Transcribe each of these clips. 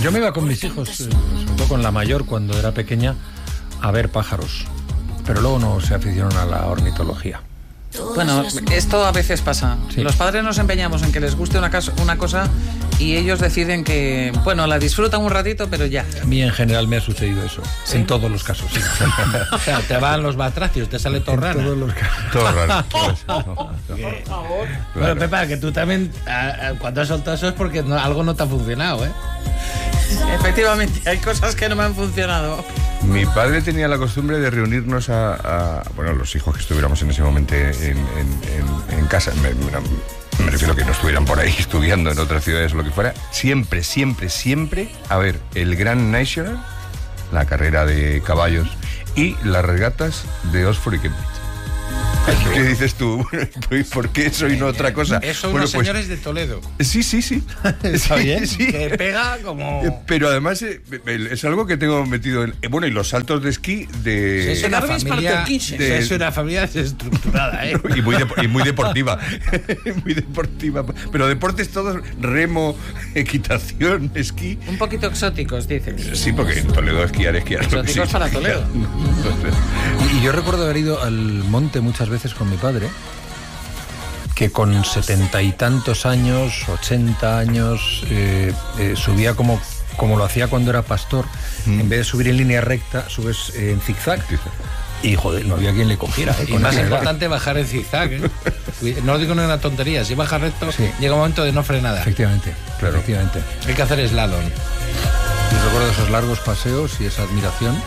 Yo me iba con mis hijos, sobre todo con la mayor, cuando era pequeña, a ver pájaros. Pero luego no se aficionaron a la ornitología. Bueno, esto a veces pasa. Sí. Los padres nos empeñamos en que les guste una cosa y ellos deciden que, bueno, la disfrutan un ratito, pero ya. A mí en general me ha sucedido eso. ¿Sí? En todos los casos, sí. O sea, te van los batracios, te sale todo raro. En todos los casos. Todo raro. Por favor. Bueno, Pepa, que tú también, cuando has soltado eso es porque algo no te ha funcionado, ¿eh? Efectivamente, hay cosas que no me han funcionado. Mi padre tenía la costumbre de reunirnos bueno, los hijos que estuviéramos en ese momento en casa. Me refiero a que no estuvieran por ahí estudiando en otras ciudades o lo que fuera. Siempre a ver el Grand National, la carrera de caballos, y las regatas de Oxford y Cambridge. ¿Qué dices tú? ¿Por qué eso y no otra cosa? Eso Bueno, unos pues, señores de Toledo. Sí. Está bien, Sí. que pega como... Pero además es algo que tengo metido en... Bueno, y los saltos de esquí de... Es una Darwin's familia, Parker es una familia desestructurada, ¿eh? Y muy deportiva. Muy deportiva. Pero deportes todos, remo, equitación, esquí. Un poquito exóticos, dices. Sí, porque en Toledo esquiar. Exóticos Sí. para Toledo. Y yo recuerdo haber ido al monte muchas veces con mi padre, que con 70 y tantos años, 80 años, subía como lo hacía cuando era pastor. En vez de subir en línea recta, subes en zigzag. Y joder, no había quien le cogiera. Y Con más esa edad. importante bajar en zigzag, ¿eh? No lo digo en una tontería, si bajas recto, Sí. llega un momento de no frenada. Efectivamente, Claro. efectivamente. Hay que hacer slalom. Y recuerdo esos largos paseos y esa admiración.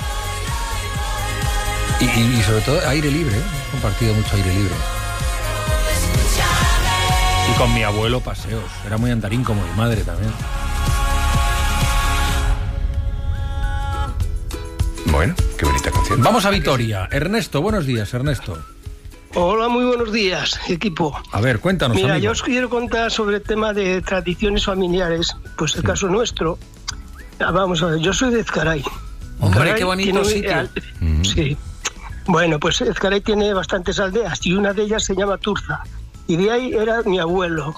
Y sobre todo aire libre, ¿eh? He compartido mucho aire libre. Y con mi abuelo paseos. Era muy andarín como mi madre también. Bueno, qué bonita canción. Vamos a Vitoria. Ernesto, buenos días, Ernesto. Hola, muy buenos días, equipo. A ver, cuéntanos, Mira, amigo. yo os quiero contar sobre el tema de tradiciones familiares. Pues el caso nuestro. Vamos a ver, yo soy de Ezcaray. Hombre, Ezcaray qué bonito sitio. Sí. Bueno, pues Ezcaray tiene bastantes aldeas y una de ellas se llama Turza. Y de ahí era mi abuelo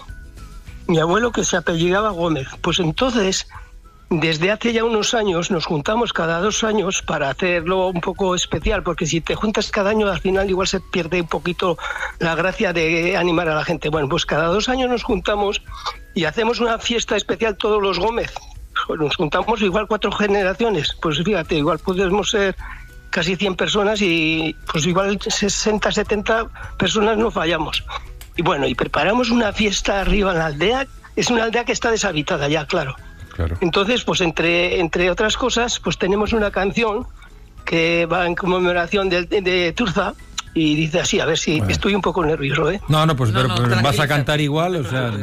que se apellidaba Gómez. Pues entonces, desde hace ya unos años, nos juntamos cada 2 años para hacerlo un poco especial, porque si te juntas cada año, al final igual se pierde un poquito la gracia de animar a la gente. Bueno, pues cada 2 años nos juntamos y hacemos una fiesta especial todos los Gómez. Nos juntamos igual 4 generaciones. Pues fíjate, igual podemos ser casi 100 personas y pues igual 60, 70 personas no fallamos. Y bueno, y preparamos una fiesta arriba en la aldea. Es una aldea que está deshabitada ya, claro. Entonces, pues entre otras cosas, pues tenemos una canción que va en conmemoración de Turza y dice así, a ver si estoy un poco nervioso, ¿eh? No, pues pero vas a tranquilízate. cantar igual, o sea...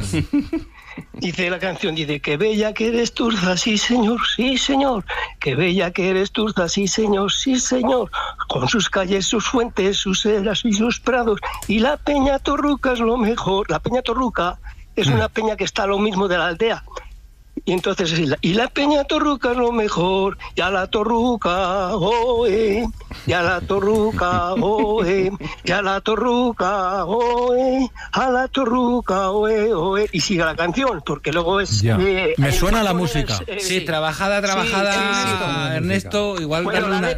Dice la canción, dice, qué bella que eres Turza, sí señor, qué bella que eres Turza, sí señor, con sus calles, sus fuentes, sus eras y sus prados, y la Peña Torruca es lo mejor. La Peña Torruca es una peña que está a lo mismo de la aldea. Y entonces, y la Peña Torruca es lo mejor, ya la Torruca, oe, ya la Torruca, oe, ya la Torruca, oe, a la Torruca, oe, oe. Y sigue la canción, porque luego es... Ya. Me suena la música. Sí, trabajada, sí, Ernesto, igual bueno, darle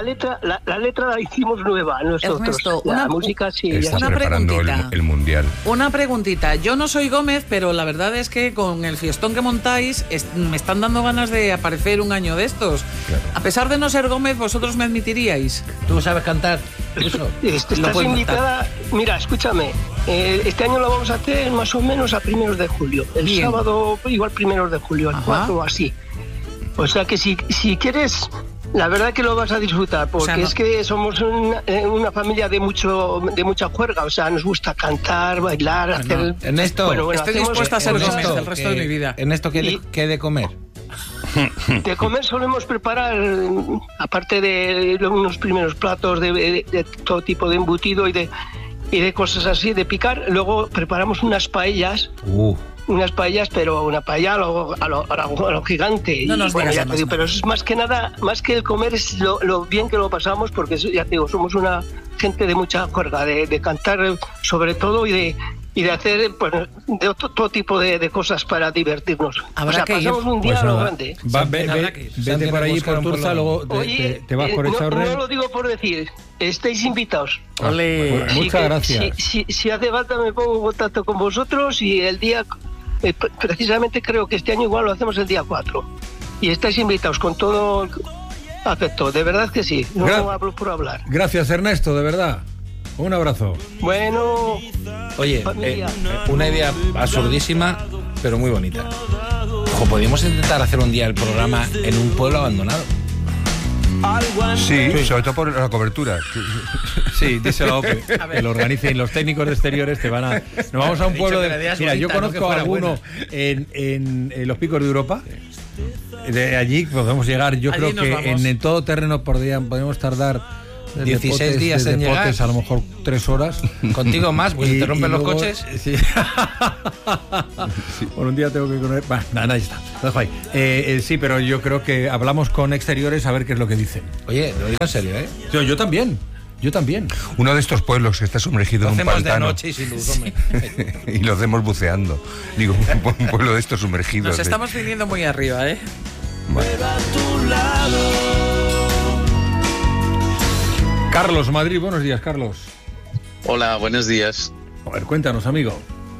la letra la hicimos nueva nosotros. Ernesto, La música sí. Está Una preparando preguntita. el mundial. Una preguntita. Yo no soy Gómez, pero la verdad es que con el fiestón que montáis me están dando ganas de aparecer un año de estos. Claro. A pesar de no ser Gómez, ¿vosotros me admitiríais? ¿Tú sabes cantar? Eso. Estás puedes invitada. Mira, escúchame. Este año lo vamos a hacer más o menos a 1 de julio. El Bien. sábado, igual 1 de julio, al Ajá. 4 o así. O sea que si quieres, la verdad que lo vas a disfrutar, porque O sea, no- es que somos una familia de mucha juerga. O sea, nos gusta cantar, bailar, hacer. Ernesto, Estoy hacemos- dispuesta a ser Ernesto, Gómez el resto de mi vida. Ernesto, ¿qué de comer? De comer solemos preparar, aparte de unos primeros platos de todo tipo de embutido y de cosas así, de picar, luego preparamos unas paellas, pero una paella a lo gigante. No Y, nos bueno, digas ya más te digo, nada. pero es más que nada, más que el comer, es lo bien que lo pasamos, porque ya te digo, somos una gente de mucha juerga, de cantar sobre todo y y de hacer pues, de todo tipo de cosas para divertirnos. Habrá que ir. pasamos un día Pues a lo nada. grande. Vete por allí por Turza, luego Oye, te vas por Echaurren. no lo digo por decir, estáis invitados. Ole. Pues muchas que gracias. Si hace falta me pongo en contacto con vosotros y el día, precisamente creo que este año igual lo hacemos el día 4. Y estáis invitados con todo afecto, de verdad que sí, no hablo por hablar. Gracias, Ernesto, de verdad. Un abrazo. Bueno, Oye, familia. una idea absurdísima, pero muy bonita. Ojo, podríamos intentar hacer un día el programa en un pueblo abandonado. Sí, sobre todo por la cobertura. Sí, díselo a Ope, que lo organicen. Los técnicos de exteriores te van a... Nos vamos a un pueblo que la idea de... es Mira, yo bonita, no conozco que a fuera alguno en los Picos de Europa. De allí podemos llegar, yo Allí creo nos que vamos. en todo terreno podemos tardar... desde 16 días desde en llegar. Potes, a lo mejor 3 horas. Contigo más, pues te rompen los luego- coches. Sí. Por un día tengo que correr. Nada, ya está. Lo dejo ahí. Sí, pero yo creo que hablamos con exteriores a ver qué es lo que dicen. Oye, lo digo en serio, ¿eh? Yo también. Yo también. Uno de estos pueblos que está sumergido Lo en un hacemos de pantano. noche y sin luz, hombre. Y lo hacemos buceando. Digo, un pueblo de estos sumergidos. Nos estamos viniendo muy arriba, ¿eh? Carlos, Madrid, buenos días, Carlos. Hola, buenos días. A ver, cuéntanos, amigo.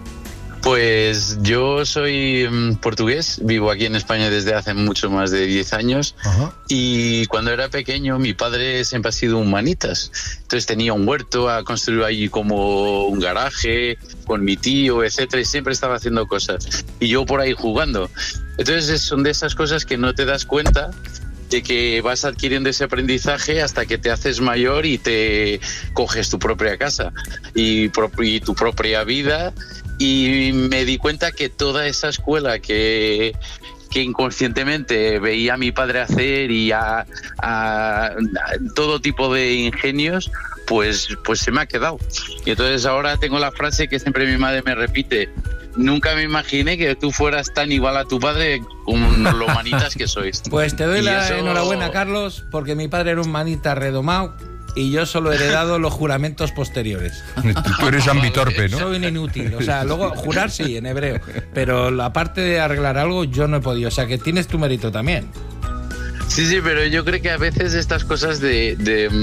Pues yo soy portugués, vivo aquí en España desde hace mucho más de 10 años. Ajá. Y cuando era pequeño mi padre siempre ha sido un manitas. Entonces tenía un huerto, ha construido allí como un garaje con mi tío, etcétera, y siempre estaba haciendo cosas. Y yo por ahí jugando. Entonces son de esas cosas que no te das cuenta de que vas adquiriendo ese aprendizaje hasta que te haces mayor y te coges tu propia casa y tu propia vida. Y me di cuenta que toda esa escuela que inconscientemente veía a mi padre hacer y a todo tipo de ingenios, pues se me ha quedado. Y entonces ahora tengo la frase que siempre mi madre me repite: nunca me imaginé que tú fueras tan igual a tu padre como lo manitas que sois. Pues te doy Y la eso- enhorabuena, Carlos, porque mi padre era un manita redomado y yo solo he heredado los juramentos posteriores. Tú eres ambitorpe, ¿no? Soy un inútil. O sea, luego jurar sí, en hebreo. Pero la parte de arreglar algo yo no he podido. O sea, que tienes tu mérito también. Sí, pero yo creo que a veces estas cosas de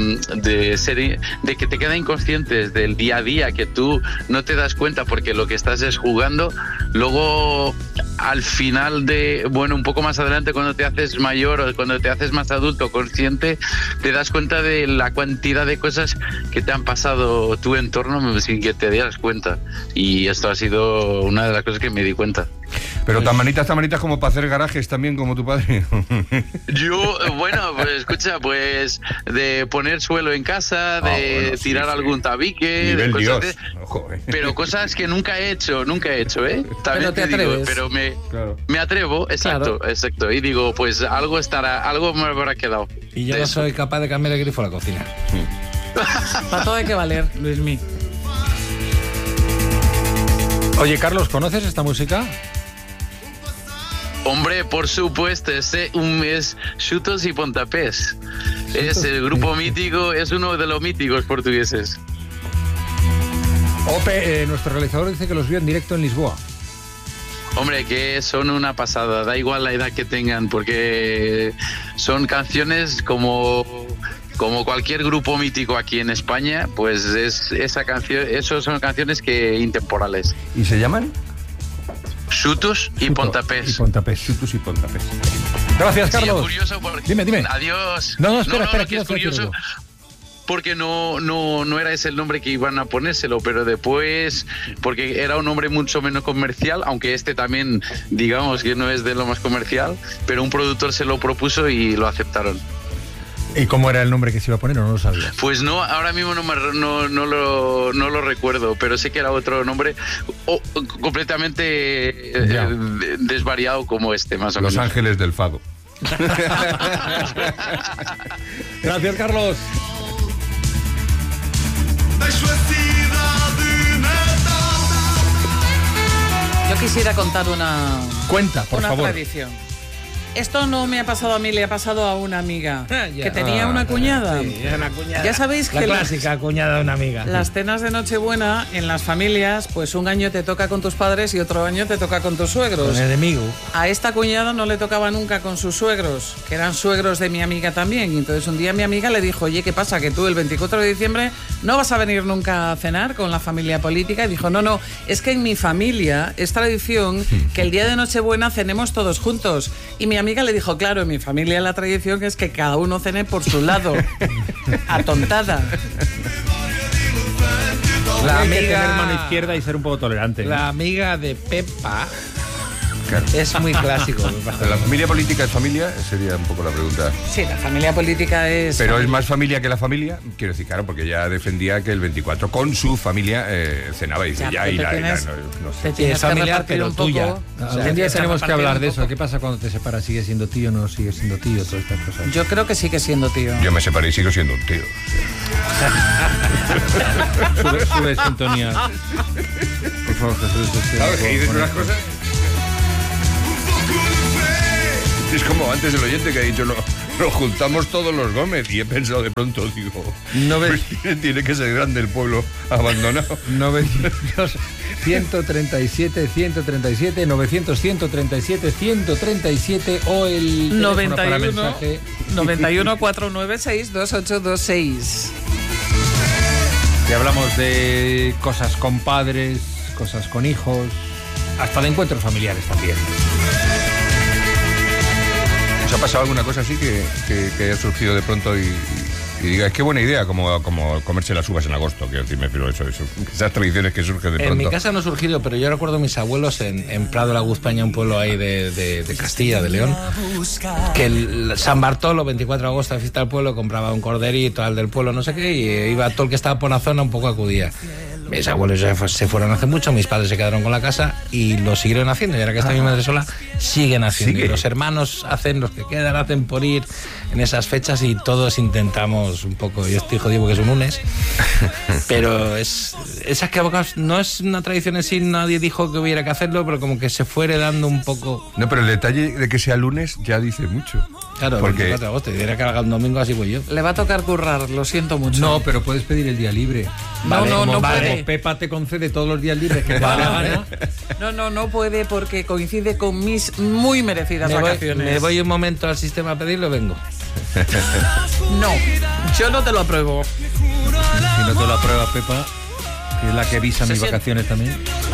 que te quedan inconscientes del día a día, que tú no te das cuenta porque lo que estás es jugando, luego al final un poco más adelante, cuando te haces mayor o cuando te haces más adulto, consciente, te das cuenta de la cantidad de cosas que te han pasado tu entorno sin que te dieras cuenta. Y esto ha sido una de las cosas que me di cuenta. Pero tan manitas como para hacer garajes también como tu padre. Yo, bueno, pues escucha, pues de poner suelo en casa, de tirar algún tabique, Nivel de cosas Dios. Ojo, pero cosas que nunca he hecho, ¿eh? También Pero te te digo, atreves. pero Claro. me atrevo, exacto. Y digo, pues algo me habrá quedado. Y yo de no eso. soy capaz de cambiar el grifo a la cocina. Para todo hay que valer, Luismi. Oye, Carlos, ¿conoces esta música? Hombre, por supuesto, es Chutos y Pontapés. Es el grupo mítico, es uno de los míticos portugueses. Ope, nuestro realizador dice que los vio en directo en Lisboa. Hombre, que son una pasada, da igual la edad que tengan, porque son canciones como cualquier grupo mítico aquí en España, pues esos son canciones que intemporales. ¿Y se llaman? Chutos y Pontapés. Y Pontapés. Chutus y Pontapés. Gracias, Sí, Carlos. es curioso porque... Dime. Adiós. No, espera, que es quiero decir curioso algo. porque no era ese el nombre que iban a ponérselo, pero después, porque era un nombre mucho menos comercial, aunque este también, digamos que no es de lo más comercial, pero un productor se lo propuso y lo aceptaron. ¿Y cómo era el nombre que se iba a poner o no lo sabías? Pues no, ahora mismo no lo recuerdo, pero sé que era otro nombre completamente desvariado como este, más o Los menos. Ángeles del Fado. Gracias, Carlos. Yo quisiera contar una Cuenta, por favor. tradición. Esto no me ha pasado a mí, le ha pasado a una amiga que tenía una cuñada. Sí, es una cuñada. Ya sabéis la que clásica cuñada de una amiga. Las cenas de Nochebuena en las familias, pues un año te toca con tus padres y otro año te toca con tus suegros. Con el enemigo. A esta cuñada no le tocaba nunca con sus suegros, que eran suegros de mi amiga también. Y entonces un día mi amiga le dijo, oye, ¿qué pasa? Que tú el 24 de diciembre no vas a venir nunca a cenar con la familia política. Y dijo, no, es que en mi familia es tradición que el día de Nochebuena cenemos todos juntos. Y mi amiga le dijo, claro, en mi familia la tradición es que cada uno cene por su lado. Atontada. La Hay que tener amiga, mano izquierda y ser un poco tolerante. la amiga de Pepa Claro. es muy clásico. ¿La familia política es familia? Sería un poco la pregunta. Sí, la familia política es... ¿Pero es más familia que la familia? Quiero decir, claro, porque ella defendía que el 24 con su familia cenaba y dice, Ya, pero te tienes- no te sé. tienes Es familiar, que repartir pero un poco. tuya. Algún día esa tenemos que hablar de repartir un eso. ¿Qué pasa cuando te separas? ¿Sigue siendo tío o no sigue siendo tío? Todas estas cosas. Yo creo que sigue siendo tío. Yo me separé y sigo siendo un tío. Sube sintonía. Por favor, Jesús. ¿Sabes que dices unas cosas? Es como antes el oyente que ha dicho, nos juntamos todos los Gómez. Y he pensado de pronto, digo, No ves- pues tiene que ser grande el pueblo abandonado. 900, 137, 137, 900, 137, 137 o el teléfono para 91 mensaje. 91 496 2826. Y hablamos de cosas con padres, cosas con hijos, hasta de encuentros familiares también. ¿Os ha pasado alguna cosa así que haya surgido de pronto y diga, qué buena idea, como comerse las uvas en agosto? Quiero decir, me refiero a eso. Esas tradiciones que surgen de pronto. En mi casa no ha surgido, pero yo recuerdo a mis abuelos en Prado de la Guzpaña, un pueblo ahí de Castilla, de León, que el San Bartolo, 24 de agosto, la fiesta del pueblo, compraba un corderito al del pueblo, no sé qué, y iba todo el que estaba por la zona un poco acudía. Mis abuelos ya se fueron hace mucho, mis padres se quedaron con la casa y lo siguieron haciendo. Y ahora que está mi madre sola, siguen haciendo. ¿Sigue? Y los hermanos hacen, los que quedan hacen por ir en esas fechas y todos intentamos un poco. Yo estoy jodido porque es un lunes, pero esas que no es una tradición en sí, nadie dijo que hubiera que hacerlo, pero como que se fue heredando un poco. No, pero el detalle de que sea lunes ya dice mucho. Claro, el Porque 24 de agosto, y diría que haga un domingo, así voy yo. Le va a tocar currar, lo siento mucho. No, pero puedes pedir el día libre. No, no, no como puede. Pepa te concede todos los días libres que te da la gana. No puede porque coincide con mis muy merecidas vacaciones. Me voy un momento al sistema a pedirlo y vengo. No, yo no te lo apruebo. Si no te lo aprueba Pepa, que es la que visa mis Se siente- vacaciones también.